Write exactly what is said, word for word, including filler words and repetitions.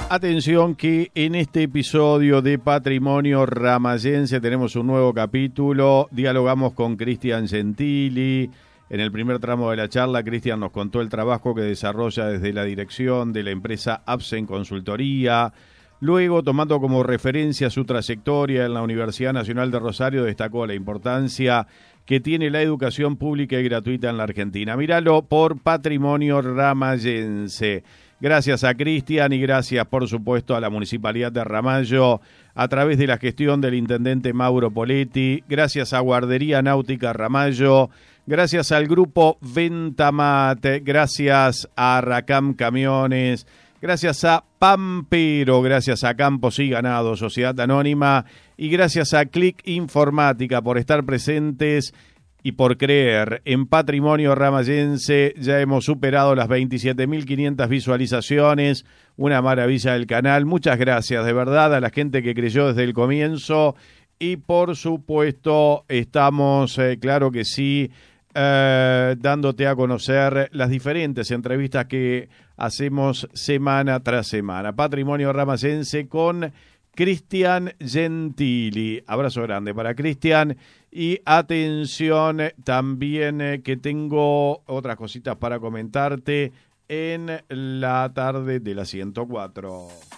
Atención que en este episodio de Patrimonio Ramayense tenemos un nuevo capítulo. Dialogamos con Cristian Gentili. En el primer tramo de la charla, Cristian nos contó el trabajo que desarrolla desde la dirección de la empresa Absen Consultoría. Luego, tomando como referencia su trayectoria en la Universidad Nacional de Rosario, destacó la importancia que tiene la educación pública y gratuita en la Argentina. Míralo por Patrimonio Ramayense. Gracias a Cristian y gracias, por supuesto, a la Municipalidad de Ramallo a través de la gestión del intendente Mauro Poletti. Gracias a Guardería Náutica Ramallo. Gracias al grupo Ventamat. Gracias a Racam Camiones. Gracias a Pampero. Gracias a Campos y Ganado, Sociedad Anónima. Y gracias a Click Informática por estar presentes y por creer en Patrimonio Ramayense. Ya hemos superado las veintisiete mil quinientas visualizaciones, una maravilla del canal. Muchas gracias de verdad a la gente que creyó desde el comienzo y por supuesto estamos, eh, claro que sí, eh, dándote a conocer las diferentes entrevistas que hacemos semana tras semana. Patrimonio Ramayense con Cristian Gentili. Abrazo grande para Cristian. Y atención también eh, que tengo otras cositas para comentarte en la tarde de la ciento cuatro.